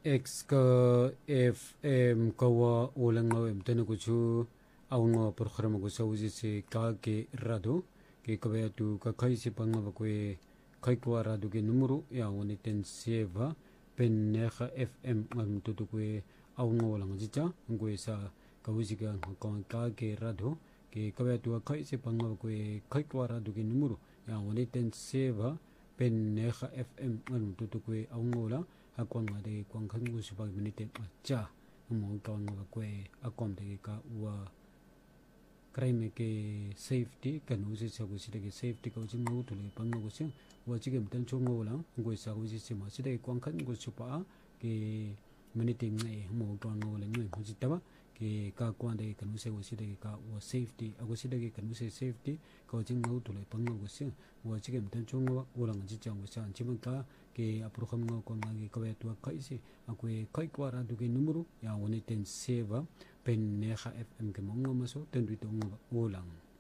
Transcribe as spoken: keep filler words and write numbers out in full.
X ka F M kawa ulang ngawem tena kuchu aunga programa ko sa uji se ka ke rado ke kabaya tu ka kai se panga ba kwe kai kwa rado ke numero ya woni ten seva pen neha F M ngam tutu kwe aunga ulang jicha ngwe sa ka uji ka ka ke rado ke kabaya tu kai se panga ba kwe kai kwa rado ke numero ya woni ten seva pen neha F M ngam tutu kwe aunga ulang akwang nga de kwang khan gu sipag minute acha mo kawang nga kwe akom de ka wa crime ke safety kan usi sa gu sida ke safety ka usi mo to le pang gu sim wa chi gem tan chung ngo lang gu sa gu si sima sida kwang khan gu supa ke minute ngai mo kawang ngo le ngai ji ta ba ke ka kwang de kan usi gu sida ke ka wa safety agu sida ke kan usi safety ka usi mo to le pang gu sim wa chi gem tan chung ngo ulang ji chang gu sa chi man ka ke apurkham ngo kon ngi kawe tu kai si akwe kai kwara du ke numero ya woni ten seva pen neha F M ke mongo maso ten du to ulang